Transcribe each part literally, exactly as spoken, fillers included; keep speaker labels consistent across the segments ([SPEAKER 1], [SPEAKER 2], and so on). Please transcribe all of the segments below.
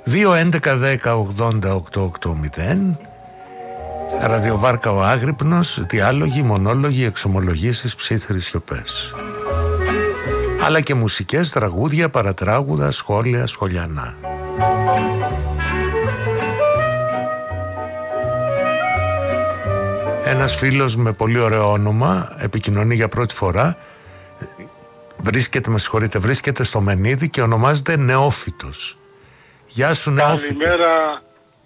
[SPEAKER 1] δύο έντεκα δέκα ογδόντα οκτώ ογδόντα. Ραδιοβάρκα ο Άγρυπνος, διάλογοι, μονόλογοι, εξομολογήσεις, ψίθρες σιωπές. Αλλά και μουσικές, τραγούδια, παρατράγουδα, σχόλια, σχολιανά. Ένας φίλος με πολύ ωραίο όνομα επικοινωνεί για πρώτη φορά. Βρίσκεται, με συγχωρείτε, βρίσκεται στο Μενίδη και ονομάζεται Νεόφυτος. Γεια σου Νεόφυτε.
[SPEAKER 2] Καλημέρα,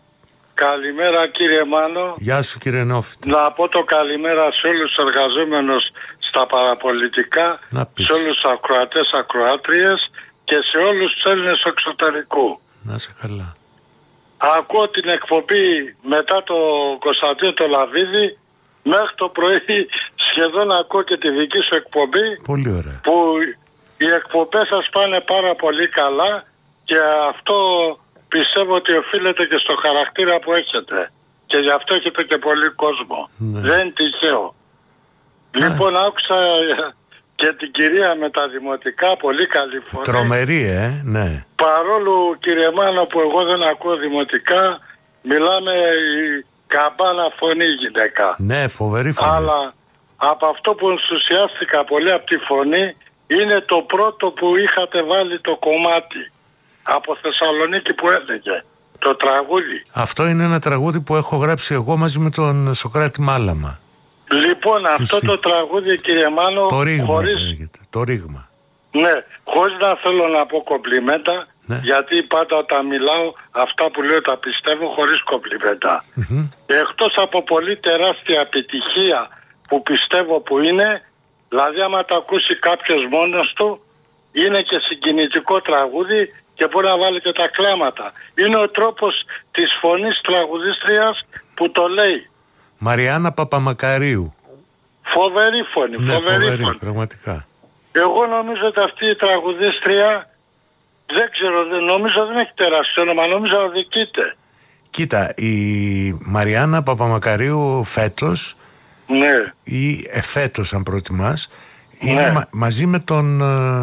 [SPEAKER 2] καλημέρα κύριε Μάνο.
[SPEAKER 1] Γεια σου κύριε Νεόφυτε.
[SPEAKER 2] Να πω το καλημέρα σε όλους τους εργαζόμενους στα παραπολιτικά, σε όλους τους ακροατές, ακροάτριες και σε όλους τους Έλληνες του εξωτερικού.
[SPEAKER 1] Να σε καλά.
[SPEAKER 2] Ακούω την εκπομπή μετά το Κωνσταντίνο το Λαβίδη, μέχρι το πρωί σχεδόν ακούω και τη δική σου εκπομπή.
[SPEAKER 1] Πολύ ωραία.
[SPEAKER 2] Που οι εκπομπές σας πάνε πάρα πολύ καλά και αυτό πιστεύω ότι οφείλεται και στο χαρακτήρα που έχετε. Και γι' αυτό έχετε και πολύ κόσμο. Ναι. Δεν είναι τυχαίο. Ναι. Λοιπόν, άκουσα και την κυρία με τα δημοτικά, πολύ καλή φωνή.
[SPEAKER 1] Τρομερή, ε, ναι.
[SPEAKER 2] Παρόλο, κύριε Μάνο, που εγώ δεν ακούω δημοτικά, μιλάμε η καμπάνα φωνή γυναίκα.
[SPEAKER 1] Ναι, φοβερή φωνή.
[SPEAKER 2] Αλλά από αυτό που ενθουσιάστηκα πολύ από τη φωνή, είναι το πρώτο που είχατε βάλει το κομμάτι από Θεσσαλονίκη που έλεγε το τραγούδι.
[SPEAKER 1] Αυτό είναι ένα τραγούδι που έχω γράψει εγώ μαζί με τον Σοκράτη Μάλαμα.
[SPEAKER 2] Λοιπόν, του αυτό στη... το τραγούδι, κύριε Μάνο,
[SPEAKER 1] το ρήγμα,
[SPEAKER 2] χωρίς...
[SPEAKER 1] λέγεται, το ρήγμα.
[SPEAKER 2] Ναι, χωρίς να θέλω να πω κομπλιμέντα, ναι. Γιατί πάντα όταν μιλάω αυτά που λέω τα πιστεύω χωρίς κομπλιμέντα. Mm-hmm. Εκτός από πολύ τεράστια επιτυχία που πιστεύω που είναι, δηλαδή άμα το ακούσει κάποιος μόνος του, είναι και συγκινητικό τραγούδι και μπορεί να βάλει και τα κλάματα. Είναι ο τρόπος της φωνής τραγουδίστριας που το λέει.
[SPEAKER 1] Μαριάννα Παπαμακαρίου.
[SPEAKER 2] Φοβερή φωνή,
[SPEAKER 1] ναι,
[SPEAKER 2] φοβερή,
[SPEAKER 1] φοβερή
[SPEAKER 2] φωνή.
[SPEAKER 1] Πραγματικά.
[SPEAKER 2] Εγώ νομίζω ότι αυτή η τραγουδίστρια, δεν ξέρω, δεν, νομίζω δεν έχει τεράστιο όνομα, νομίζω αδικείται.
[SPEAKER 1] Κοίτα, η Μαριάννα Παπαμακαρίου φέτος,
[SPEAKER 2] ναι.
[SPEAKER 1] ή εφέτος αν προτιμάς,
[SPEAKER 2] ναι.
[SPEAKER 1] είναι μα, μαζί με τον,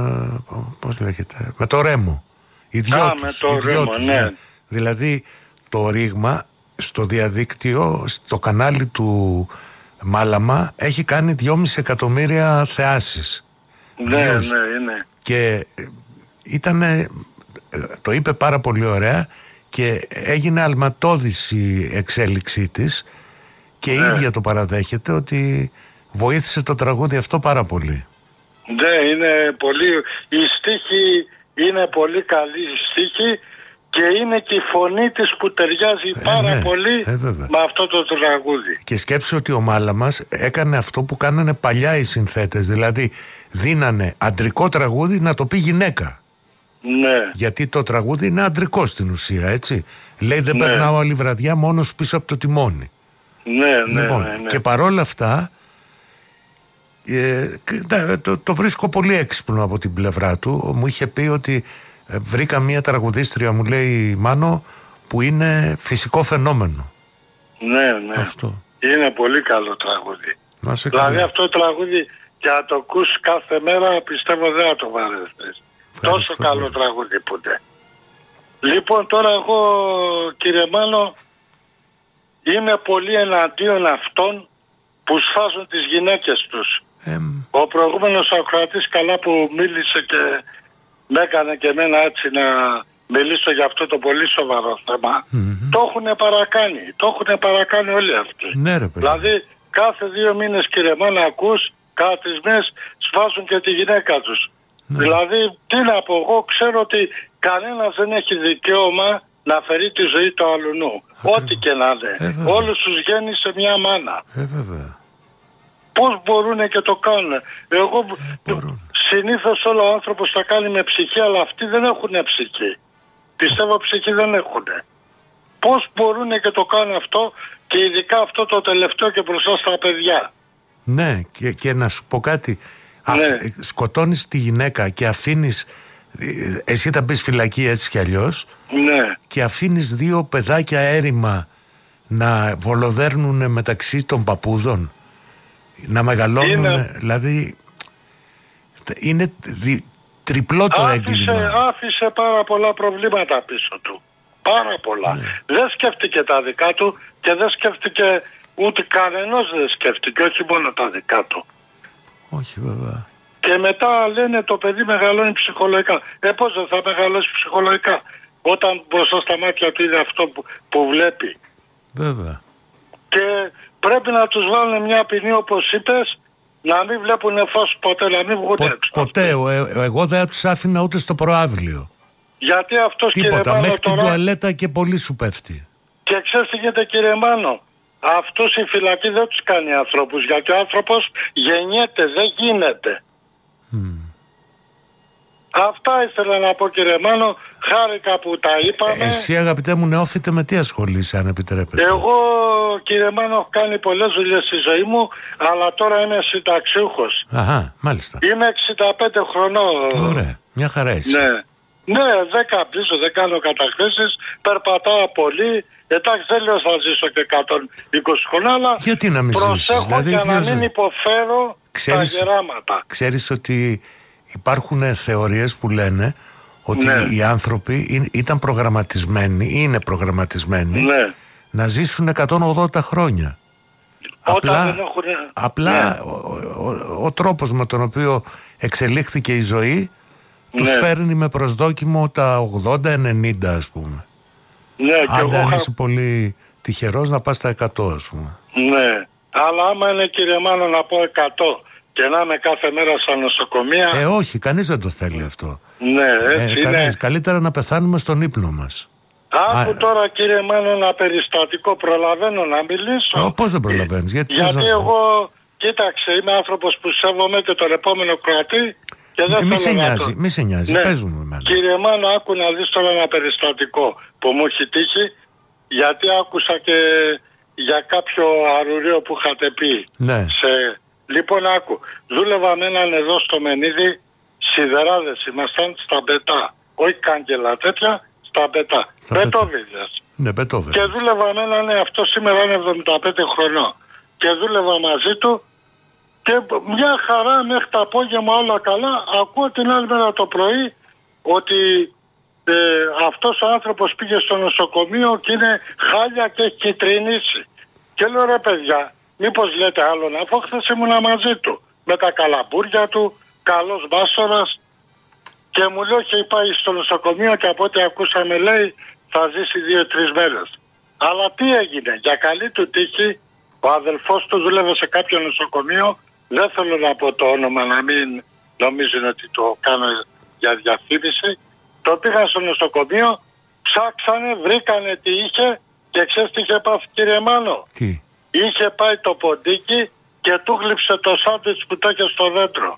[SPEAKER 1] πώς λέγεται, με το Ρέμο. Οι δυο
[SPEAKER 2] Α,
[SPEAKER 1] τους,
[SPEAKER 2] με το
[SPEAKER 1] οι δυο
[SPEAKER 2] Ρέμο,
[SPEAKER 1] τους,
[SPEAKER 2] ναι.
[SPEAKER 1] ναι. Δηλαδή το ρήγμα στο διαδίκτυο, στο κανάλι του Μάλαμα, έχει κάνει δυόμισι εκατομμύρια θεάσεις.
[SPEAKER 2] Ναι, ναι, είναι.
[SPEAKER 1] Και ήτανε, το είπε πάρα πολύ ωραία και έγινε αλματώδης η εξέλιξή της και η
[SPEAKER 2] ναι.
[SPEAKER 1] ίδια το παραδέχεται ότι βοήθησε το τραγούδι αυτό πάρα πολύ.
[SPEAKER 2] Ναι, είναι πολύ, η στίχη είναι πολύ καλή η στίχη και είναι και η φωνή της που ταιριάζει ε, πάρα ναι, πολύ ε, με αυτό το τραγούδι.
[SPEAKER 1] Και σκέψου ότι ο Μάλαμας έκανε αυτό που κάνανε παλιά οι συνθέτες, δηλαδή δίνανε αντρικό τραγούδι να το πει γυναίκα.
[SPEAKER 2] Ναι.
[SPEAKER 1] Γιατί το τραγούδι είναι αντρικό στην ουσία, έτσι. Λέει δεν ναι. περνάω άλλη βραδιά μόνος πίσω από το τιμόνι.
[SPEAKER 2] Ναι,
[SPEAKER 1] λοιπόν,
[SPEAKER 2] ναι, ναι, ναι.
[SPEAKER 1] Και παρόλα αυτά ε, το, το βρίσκω πολύ έξυπνο από την πλευρά του. Μου είχε πει ότι ε, βρήκα μια τραγουδίστρια, μου λέει, Μάνο, που είναι φυσικό φαινόμενο.
[SPEAKER 2] Ναι, ναι.
[SPEAKER 1] Αυτό.
[SPEAKER 2] Είναι πολύ καλό τραγούδι.
[SPEAKER 1] Να σε
[SPEAKER 2] δηλαδή
[SPEAKER 1] καλά.
[SPEAKER 2] αυτό το τραγούδι και να το ακούς κάθε μέρα πιστεύω δεν θα το βαρεθείς. Τόσο πολύ. Καλό τραγούδι που είναι. Λοιπόν, τώρα εγώ, κύριε Μάνο, είμαι πολύ εναντίον αυτών που σφάζουν τις γυναίκες τους. Ε, Ο προηγούμενος ακροατής καλά που μίλησε και με έκανε και εμένα έτσι να μιλήσω για αυτό το πολύ σοβαρό θέμα. Mm-hmm. Το έχουν παρακάνει. Το έχουν παρακάνει όλοι αυτοί.
[SPEAKER 1] Ναι, ρε,
[SPEAKER 2] δηλαδή κάθε δύο μήνες, κύριε Μάνο, ακούς, κάθε τρεις μήνες σφάζουν και τη γυναίκα τους. Ναι. Δηλαδή, τι να πω, εγώ ξέρω ότι κανένας δεν έχει δικαίωμα να φέρει τη ζωή του αλουνού. Ό,τι και να είναι. Ε, Όλους τους γέννησε μια μάνα.
[SPEAKER 1] Ε, βέβαια.
[SPEAKER 2] Πώς μπορούν και το κάνουν. Εγώ ε, συνήθως όλο ο άνθρωπος θα κάνει με ψυχή, αλλά αυτοί δεν έχουν ψυχή. Πιστεύω ψυχή δεν έχουν. Πώς μπορούν και το κάνουν αυτό, και ειδικά αυτό το τελευταίο και μπροστά στα παιδιά.
[SPEAKER 1] Ναι, και, και να σου πω κάτι.
[SPEAKER 2] Ναι.
[SPEAKER 1] Αφ, σκοτώνεις τη γυναίκα και αφήνεις, εσύ θα μπεις φυλακή έτσι κι αλλιώς,
[SPEAKER 2] ναι.
[SPEAKER 1] και αφήνεις δύο παιδάκια έρημα να βολοδέρνουν μεταξύ των παππούδων, να μεγαλώνουν, είναι... δηλαδή είναι δι, τριπλό το
[SPEAKER 2] άφησε,
[SPEAKER 1] έγκλημα.
[SPEAKER 2] Άφησε πάρα πολλά προβλήματα πίσω του. Πάρα πολλά.
[SPEAKER 1] Ναι.
[SPEAKER 2] Δεν σκέφτηκε τα δικά του και δεν σκέφτηκε ούτε κανένας δεν σκέφτηκε, όχι μόνο τα δικά του.
[SPEAKER 1] Όχι βέβαια.
[SPEAKER 2] Και μετά λένε το παιδί μεγαλώνει ψυχολογικά. Ε, πώς δεν θα μεγαλώσει ψυχολογικά όταν μπροστά στα μάτια του είναι αυτό που, που βλέπει.
[SPEAKER 1] Βέβαια.
[SPEAKER 2] Και πρέπει να τους βάλουν μια ποινή όπως είπες, να μην βλέπουν φως ποτέ, να μην βγουν
[SPEAKER 1] Πο,
[SPEAKER 2] έξω.
[SPEAKER 1] Ποτέ. Ε, εγώ δεν τους άφηνα ούτε στο προαύλιο.
[SPEAKER 2] Γιατί αυτός,
[SPEAKER 1] τίποτα,
[SPEAKER 2] κύριε Μάνο,
[SPEAKER 1] μέχρι
[SPEAKER 2] τώρα...
[SPEAKER 1] την τουαλέτα και πολύ σου πέφτει.
[SPEAKER 2] Και ξέρεις τι γίνεται, κύριε Μάνο, αυτούς η φυλακή δεν τους κάνει ανθρώπους, γιατί ο άνθρωπος γεννιέται, δεν γίνεται.
[SPEAKER 1] Mm.
[SPEAKER 2] Αυτά ήθελα να πω, κύριε Μάνο, χάρηκα που τα είπαμε.
[SPEAKER 1] Εσύ, αγαπητέ μου νεόφιτε, με τι ασχολείσαι, αν επιτρέπετε?
[SPEAKER 2] Εγώ, κύριε Μάνο, έχω κάνει πολλές δουλειές στη ζωή μου, αλλά τώρα είμαι συνταξιούχος.
[SPEAKER 1] Αχα, μάλιστα.
[SPEAKER 2] Είμαι εξήντα πέντε χρονών.
[SPEAKER 1] Ωραία, μια χαρά είσαι.
[SPEAKER 2] Ναι, ναι, δεν καπνίζω, δεν κάνω καταχρήσεις, περπατάω πολύ. Εντάξει, δεν λέω θα ζήσω και εκατόν είκοσι χρόνια, αλλά
[SPEAKER 1] γιατί να μην
[SPEAKER 2] προσέχω
[SPEAKER 1] ζήσεις, δηλαδή,
[SPEAKER 2] για να
[SPEAKER 1] ποιος...
[SPEAKER 2] μην υποφέρω
[SPEAKER 1] ξέρεις,
[SPEAKER 2] τα γεράματα.
[SPEAKER 1] Ξέρεις ότι υπάρχουν θεωρίες που λένε ότι
[SPEAKER 2] ναι.
[SPEAKER 1] οι άνθρωποι ήταν προγραμματισμένοι, είναι προγραμματισμένοι
[SPEAKER 2] ναι.
[SPEAKER 1] να ζήσουν εκατόν ογδόντα χρόνια.
[SPEAKER 2] Όταν
[SPEAKER 1] απλά
[SPEAKER 2] δεν έχουν...
[SPEAKER 1] απλά
[SPEAKER 2] ναι.
[SPEAKER 1] ο, ο, ο τρόπος με τον οποίο εξελίχθηκε η ζωή τους
[SPEAKER 2] ναι.
[SPEAKER 1] φέρνει με προσδόκιμο τα ογδόντα ενενήντα, ας πούμε.
[SPEAKER 2] Ναι,
[SPEAKER 1] αν
[SPEAKER 2] εγώ...
[SPEAKER 1] είσαι πολύ τυχερός να πας στα εκατό, ας πούμε.
[SPEAKER 2] Ναι, αλλά άμα είναι, κύριε Μάνο, να πω εκατό και να είμαι κάθε μέρα στα νοσοκομεία...
[SPEAKER 1] Ε, όχι, κανείς δεν το θέλει αυτό.
[SPEAKER 2] Ναι, έτσι
[SPEAKER 1] ε,
[SPEAKER 2] είναι.
[SPEAKER 1] Κανείς. Καλύτερα να πεθάνουμε στον ύπνο μας.
[SPEAKER 2] Άκου
[SPEAKER 1] Α,
[SPEAKER 2] τώρα, κύριε Μάνο, ένα περιστατικό. Προλαβαίνω να μιλήσω?
[SPEAKER 1] Ε, πώς δεν προλαβαίνεις? Γιατί,
[SPEAKER 2] γιατί
[SPEAKER 1] να...
[SPEAKER 2] εγώ, κοίταξε, είμαι άνθρωπος που σέβομαι και τον επόμενο κροατή και δεν
[SPEAKER 1] μη
[SPEAKER 2] θέλω
[SPEAKER 1] σε
[SPEAKER 2] να
[SPEAKER 1] νοιάζει,
[SPEAKER 2] το...
[SPEAKER 1] μη σε νοιάζει,
[SPEAKER 2] ναι.
[SPEAKER 1] παίζουμε με εμένα.
[SPEAKER 2] Κύριε Μάνο, άκου να δεις τώρα ένα περιστατικό που μου έχει τύχει, γιατί άκουσα και για κάποιο αρουραίο που είχατε πει.
[SPEAKER 1] Ναι.
[SPEAKER 2] Σε... Λοιπόν, άκου, δούλευα με έναν εδώ στο Μενίδη, σιδεράδες ήμασταν στα Μπετά. Όχι κάγκελα τέτοια, στα Μπετά. Μπετόβιδες.
[SPEAKER 1] Ναι, Μπετόβιδες.
[SPEAKER 2] Και δούλευα με έναν, αυτό σήμερα είναι εβδομήντα πέντε χρονών. Και δούλευα μαζί του και μια χαρά μέχρι το απόγευμα όλα καλά. Ακούω την άλλη μέρα το πρωί ότι ε, αυτός ο άνθρωπος πήγε στο νοσοκομείο και είναι χάλια και έχει κυτρινήσει. Και λέω, ρε παιδιά, μήπως λέτε άλλον, αφού χθες ήμουνα μαζί του με τα καλαμπούρια του, καλός βάσορας, και μου λέει έχει πάει στο νοσοκομείο και από ό,τι ακούσαμε λέει θα ζήσει δύο-τρεις μέρες. Αλλά τι έγινε? Για καλή του τύχη ο αδελφός του δούλευε σε κάποιο νοσοκομείο, δεν θέλω να πω το όνομα να μην νομίζουν ότι το κάνω για διαφήμιση. Το πήγαν στο νοσοκομείο, ψάξανε, βρήκανε τι είχε και ξέρεις τι είχε πάθει, κύριε Μάνο?
[SPEAKER 1] Τι?
[SPEAKER 2] Είχε πάει το ποντίκι και του γλύψε το σάντουιτς που το είχε στο δέντρο.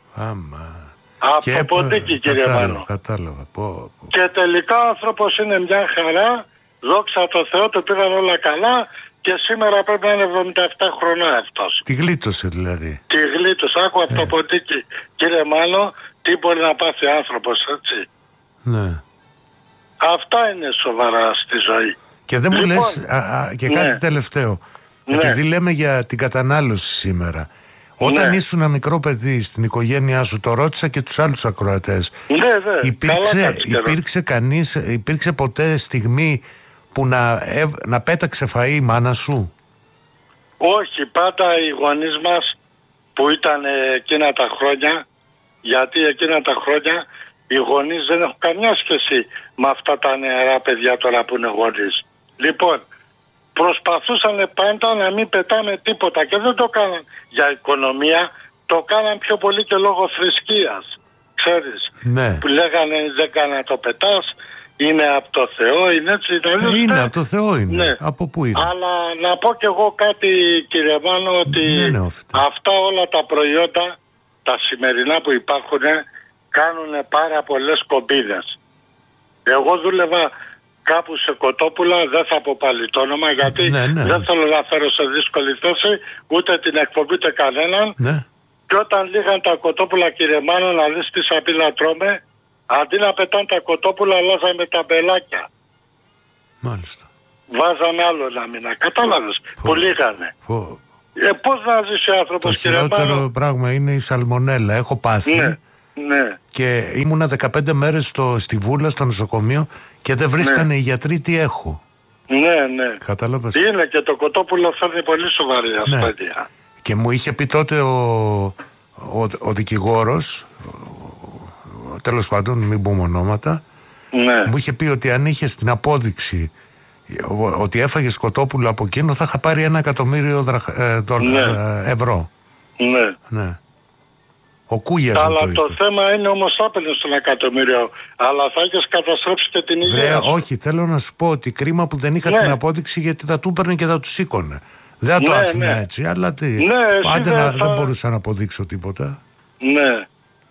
[SPEAKER 1] Άμα.
[SPEAKER 2] Από
[SPEAKER 1] και
[SPEAKER 2] το ποντίκι, κύριε
[SPEAKER 1] κατάλαβα,
[SPEAKER 2] Μάνο.
[SPEAKER 1] Κατάλαβα. Πω, πω.
[SPEAKER 2] Και τελικά ο άνθρωπος είναι μια χαρά, δόξα τω Θεώ, του πήγαν όλα καλά και σήμερα πρέπει να είναι εβδομήντα επτά χρονών αυτός.
[SPEAKER 1] Τη γλίτωσε δηλαδή.
[SPEAKER 2] Τη γλίτωσε, άκου από
[SPEAKER 1] ε.
[SPEAKER 2] το ποντίκι, κύριε Μάνο, τι μπορεί να πάθει ο άνθρωπος, έτσι.
[SPEAKER 1] Ναι.
[SPEAKER 2] Αυτά είναι σοβαρά στη ζωή.
[SPEAKER 1] Και δεν μου
[SPEAKER 2] λοιπόν,
[SPEAKER 1] λες α, α, και κάτι
[SPEAKER 2] ναι.
[SPEAKER 1] τελευταίο.
[SPEAKER 2] Ναι.
[SPEAKER 1] Επειδή λέμε για την κατανάλωση σήμερα. Όταν
[SPEAKER 2] ναι.
[SPEAKER 1] ήσουν ένα μικρό παιδί στην οικογένειά σου, το ρώτησα και τους άλλους ακροατές.
[SPEAKER 2] Ναι, ναι.
[SPEAKER 1] Υπήρξε, υπήρξε κανείς, υπήρξε ποτέ στιγμή που να, ευ, να πέταξε φαΐ η μάνα σου?
[SPEAKER 2] Όχι, πάντα οι γονείς μας που ήταν εκείνα τα χρόνια, γιατί εκείνα τα χρόνια οι γονείς δεν έχουν καμιά σχέση με αυτά τα νεαρά παιδιά τώρα που είναι γονείς. Λοιπόν, προσπαθούσαν πάντα να μην πετάμε τίποτα και δεν το κάναν για οικονομία, το κάναν πιο πολύ και λόγω θρησκείας. Ξέρεις,
[SPEAKER 1] ναι.
[SPEAKER 2] που λέγανε δεν κάνα να το πετάς, είναι από το Θεό, είναι έτσι.
[SPEAKER 1] Ε, είναι από το Θεό είναι.
[SPEAKER 2] Ναι.
[SPEAKER 1] Από πού είναι?
[SPEAKER 2] Αλλά να πω κι εγώ κάτι, κύριε Μάνο, ότι
[SPEAKER 1] ναι, ναι,
[SPEAKER 2] αυτά όλα τα προϊόντα, τα σημερινά που υπάρχουν, κάνουν πάρα πολλές κομπίδες. Εγώ δούλευα κάπου σε κοτόπουλα, δεν θα πω πάλι το όνομα, γιατί
[SPEAKER 1] ναι, ναι.
[SPEAKER 2] δεν θέλω να φέρω σε δύσκολη θέση ούτε την εκπομπή ούτε κανέναν.
[SPEAKER 1] Ναι.
[SPEAKER 2] Και όταν λίγαν τα κοτόπουλα, κύριε Μάνο, να δεις τι σαπίλα τρώμε, αντί να πετάνε τα κοτόπουλα, αλλάζαμε τα μπελάκια.
[SPEAKER 1] Μάλιστα.
[SPEAKER 2] Βάζαμε άλλο ένα μήνα. Κατάλαβες, που λίγανε. Ε, πώς να ζήσει ο άνθρωπος,
[SPEAKER 1] το
[SPEAKER 2] κύριε Μάνο?
[SPEAKER 1] χειρότερο πράγμα είναι η σαλμονέλα. Έχω πάθει.
[SPEAKER 2] Ναι. Ναι.
[SPEAKER 1] Και ήμουνα δεκαπέντε μέρες στο, στη Βούλα, στο νοσοκομείο και δεν βρίσκανε ναι. οι γιατροί τι έχω.
[SPEAKER 2] Ναι, ναι.
[SPEAKER 1] Κατάλαβες.
[SPEAKER 2] Είναι και το κοτόπουλο φέρνει πολύ σοβαρή ασθένεια. Ναι.
[SPEAKER 1] Και μου είχε πει τότε ο, ο, ο δικηγόρος, τέλος πάντων μην πούμε ονόματα, ναι. μου είχε πει ότι αν είχε την απόδειξη ότι έφαγε κοτόπουλο από εκείνο θα είχα πάρει ένα εκατομμύριο δραχ, ε, δο, ναι. ε, ευρώ.
[SPEAKER 2] Ναι.
[SPEAKER 1] ναι. Ο Κούγιας.
[SPEAKER 2] Αλλά
[SPEAKER 1] το,
[SPEAKER 2] το θέμα είναι όμως θα έπαιρνες στον εκατομμύριο, αλλά θα έχεις καταστρέψει και την υγεία.
[SPEAKER 1] Βρε, όχι, θέλω να σου πω ότι κρίμα που δεν είχα ναι. την απόδειξη, γιατί θα του έπαιρνε και θα του σήκωνε. Δεν θα ναι, το άφηνα ναι. έτσι, αλλά τι.
[SPEAKER 2] Ναι,
[SPEAKER 1] Άντε να,
[SPEAKER 2] θα...
[SPEAKER 1] δεν μπορούσα να αποδείξω τίποτα.
[SPEAKER 2] Ναι.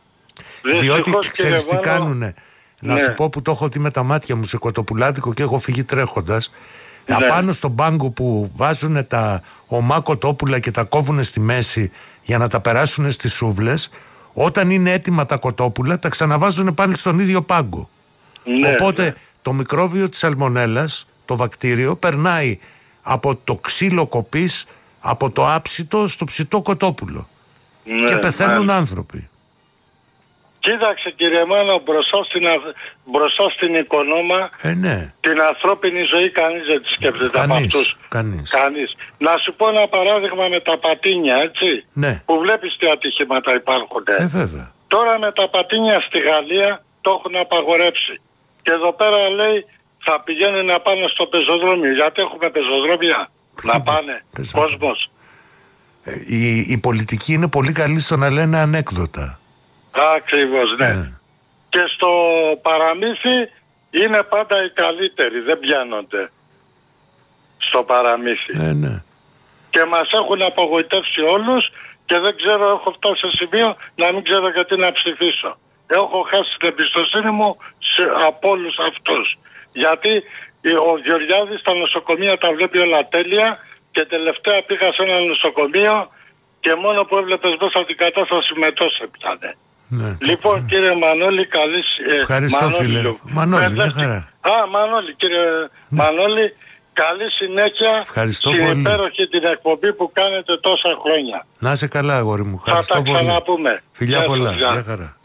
[SPEAKER 1] Διότι ξέρεις τι κάνουνε. Να
[SPEAKER 2] ναι.
[SPEAKER 1] σου πω που το έχω δει με τα μάτια μου σε κοτοπουλάδικο και έχω φύγει τρέχοντας. Ναι. Απάνω στον πάγκο που βάζουν τα ομά κοτόπουλα και τα κόβουν στη μέση για να τα περάσουν στις σούβλες, όταν είναι έτοιμα τα κοτόπουλα τα ξαναβάζουν πάλι στον ίδιο πάγκο. Ναι, οπότε ναι. το μικρόβιο της σαλμονέλας, το βακτήριο, περνάει από το ξύλο κοπής, από το άψητο στο ψητό κοτόπουλο. Ναι, και πεθαίνουν ναι. άνθρωποι.
[SPEAKER 2] Κοίταξε κύριε Μάνο, μπροστά στην, μπροστά στην οικονόμα,
[SPEAKER 1] ε, ναι.
[SPEAKER 2] την ανθρώπινη ζωή κανείς δεν τη σκέφτεται από αυτούς.
[SPEAKER 1] Κανείς.
[SPEAKER 2] Κανείς. Να σου πω ένα παράδειγμα με τα πατίνια, έτσι,
[SPEAKER 1] ναι.
[SPEAKER 2] που βλέπεις τι ατυχήματα υπάρχουν.
[SPEAKER 1] Ε, βέβαια.
[SPEAKER 2] Τώρα με τα πατίνια στη Γαλλία το έχουν απαγορεύσει. Και εδώ πέρα λέει θα πηγαίνουν να πάνε στο πεζοδρόμιο. Γιατί έχουμε πεζοδρόμια να πάνε κόσμος.
[SPEAKER 1] Ε, η, η πολιτική είναι πολύ καλή στο να λένε ανέκδοτα.
[SPEAKER 2] Ακριβώς, ναι. ναι. Και στο παραμύθι είναι πάντα οι καλύτεροι, δεν πιάνονται στο παραμύθι.
[SPEAKER 1] Ναι, ναι.
[SPEAKER 2] Και μας έχουν απογοητεύσει όλους και δεν ξέρω, έχω φτάσει σε σημείο να μην ξέρω γιατί να ψηφίσω. Έχω χάσει την εμπιστοσύνη μου σε, από όλους αυτούς. Γιατί ο Γεωργιάδης στα νοσοκομεία τα βλέπει όλα τέλεια και τελευταία πήγα σε ένα νοσοκομείο και μόνο που έβλεπες μέσα την κατάσταση μετός έπιανε.
[SPEAKER 1] Ναι,
[SPEAKER 2] λοιπόν, ναι. κύριε Μανώλη, καλή
[SPEAKER 1] Ευχαριστώ, Μανώλη, φίλε. Μανώλη, μια χαρά.
[SPEAKER 2] Α, Μανώλη, κύριε ναι. Μανώλη, καλή συνέχεια.
[SPEAKER 1] Ευχαριστώ
[SPEAKER 2] στην
[SPEAKER 1] πολύ.
[SPEAKER 2] υπέροχη την εκπομπή που κάνετε τόσα χρόνια.
[SPEAKER 1] Να είσαι καλά, αγόρι μου.
[SPEAKER 2] Θα τα ξαναπούμε.
[SPEAKER 1] Φιλιά πολλά. Γεια χαρά.